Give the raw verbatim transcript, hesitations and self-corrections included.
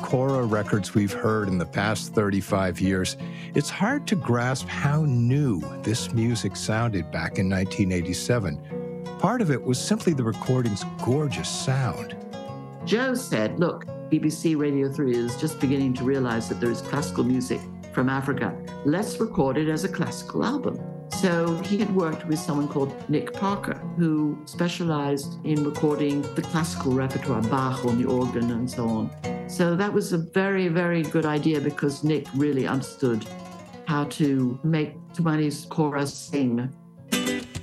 kora records we've heard in the past thirty-five years, it's hard to grasp how new this music sounded back in nineteen eighty-seven. Part of it was simply the recording's gorgeous sound. Joe said, look, B B C Radio three is just beginning to realize that there is classical music from Africa. Let's record it as a classical album. So he had worked with someone called Nick Parker, who specialized in recording the classical repertoire, Bach on the organ and so on. So that was a very, very good idea because Nick really understood how to make Tumani's kora sing